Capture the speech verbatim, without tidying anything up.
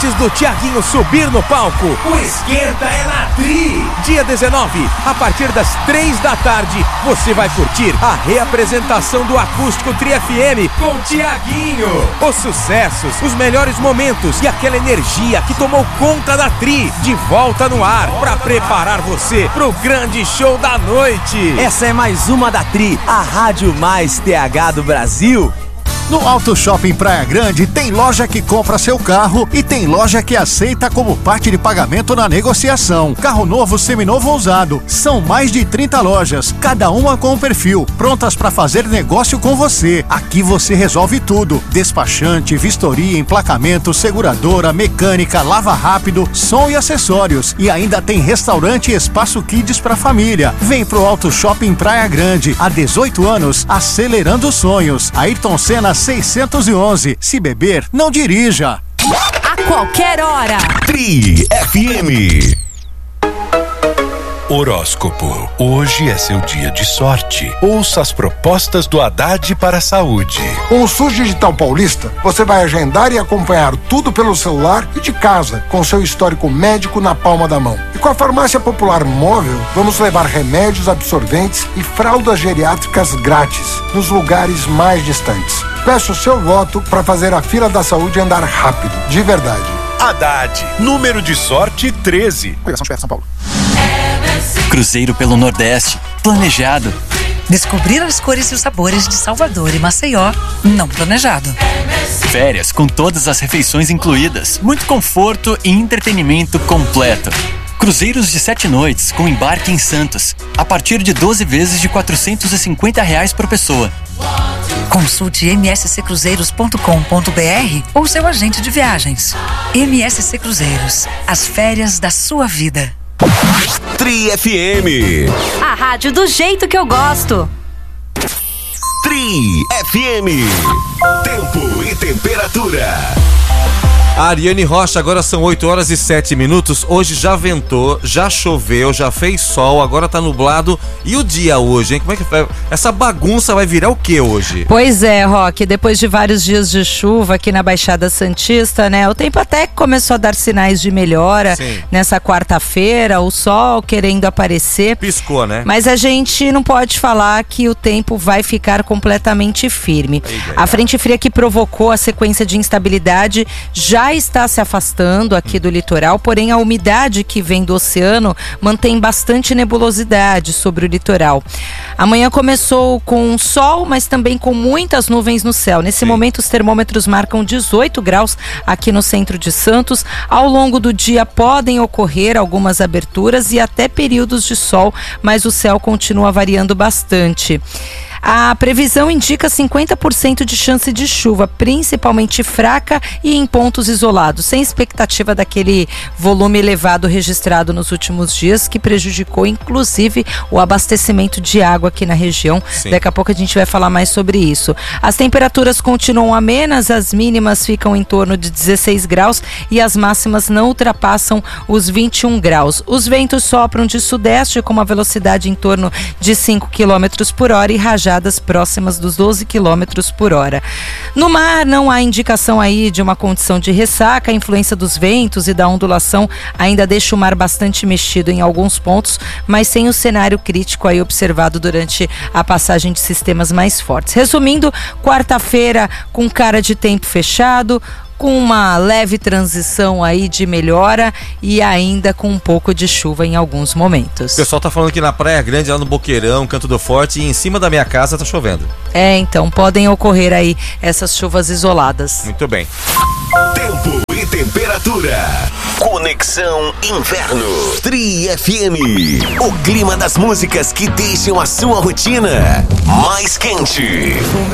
Antes do Thiaguinho subir no palco, o Esquenta é na Tri. Dia dezenove, a partir das três da tarde, você vai curtir a reapresentação do Acústico Tri F M com o Thiaguinho. Os sucessos, os melhores momentos e aquela energia que tomou conta da Tri, de volta no ar, para preparar você pro grande show da noite. Essa é mais uma da Tri, a rádio mais T H do Brasil. No Auto Shopping Praia Grande tem loja que compra seu carro e tem loja que aceita como parte de pagamento na negociação. Carro novo, seminovo ou usado. São mais de trinta lojas, cada uma com um perfil, prontas para fazer negócio com você. Aqui você resolve tudo: despachante, vistoria, emplacamento, seguradora, mecânica, lava rápido, som e acessórios. E ainda tem restaurante e espaço kids para família. Vem pro Auto Shopping Praia Grande, há dezoito anos, acelerando sonhos. Ayrton Senna seiscentos e onze. Se beber, não dirija. A qualquer hora. Tri F M. Horóscopo. Hoje é seu dia de sorte. Ouça as propostas do Haddad para a saúde. Com o SUS Digital Paulista, você vai agendar e acompanhar tudo pelo celular e de casa, com seu histórico médico na palma da mão. E com a Farmácia Popular Móvel, vamos levar remédios, absorventes e fraldas geriátricas grátis nos lugares mais distantes. Peço o seu voto para fazer a fila da saúde andar rápido, de verdade. Haddad, número de sorte treze. Coligação de São Paulo. Cruzeiro pelo Nordeste, planejado. Descobrir as cores e os sabores de Salvador e Maceió, não planejado. Férias com todas as refeições incluídas, muito conforto e entretenimento completo. Cruzeiros de sete noites com embarque em Santos, a partir de doze vezes de quatrocentos e cinquenta reais por pessoa. Consulte m s c cruzeiros ponto com ponto b r ou seu agente de viagens. M S C Cruzeiros, as férias da sua vida. Tri F M. A rádio do jeito que eu gosto. Tri F M. Tempo e temperatura. A Ariane Rocha, agora são oito horas e sete minutos. Hoje já ventou, já choveu, já fez sol, agora tá nublado. E o dia hoje, hein? Como é que vai? Essa bagunça vai virar o que hoje? Pois é, Roque, depois de vários dias de chuva aqui na Baixada Santista, né? O tempo até começou a dar sinais de melhora. Sim. Nessa quarta-feira, o sol querendo aparecer. Piscou, né? Mas a gente não pode falar que o tempo vai ficar completamente firme. A frente fria que provocou a sequência de instabilidade já está se afastando aqui do litoral, porém a umidade que vem do oceano mantém bastante nebulosidade sobre o litoral. Amanhã começou com sol, mas também com muitas nuvens no céu. Nesse Sim. momento os termômetros marcam dezoito graus aqui no centro de Santos. Ao longo do dia podem ocorrer algumas aberturas e até períodos de sol, mas o céu continua variando bastante. A previsão indica cinquenta por cento de chance de chuva, principalmente fraca e em pontos isolados, sem expectativa daquele volume elevado registrado nos últimos dias, que prejudicou inclusive o abastecimento de água aqui na região. Sim. Daqui a pouco a gente vai falar mais sobre isso. As temperaturas continuam amenas, as mínimas ficam em torno de dezesseis graus e as máximas não ultrapassam os vinte e um graus. Os ventos sopram de sudeste com uma velocidade em torno de cinco quilômetros por hora e rajadas próximas dos doze quilômetros por hora. No mar não há indicação aí de uma condição de ressaca. A influência dos ventos e da ondulação ainda deixa o mar bastante mexido em alguns pontos, mas sem o cenário crítico aí observado durante a passagem de sistemas mais fortes. Resumindo, quarta-feira com cara de tempo fechado, com uma leve transição aí de melhora e ainda com um pouco de chuva em alguns momentos. O pessoal tá falando que na Praia Grande, lá no Boqueirão, Canto do Forte, e em cima da minha casa tá chovendo. É, então podem ocorrer aí essas chuvas isoladas. Muito bem. Tempo e temperatura. Conexão Inverno. Tri F M. O clima das músicas que deixam a sua rotina mais quente.